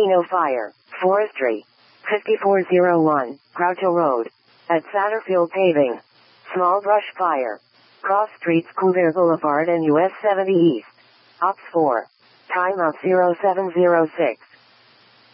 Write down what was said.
Volcano fire, forestry. 5401, Groucho Road. At Satterfield Paving. Small brush fire. Cross streets Coulter Boulevard and US 70 East. Ops 4. Timeout 0706.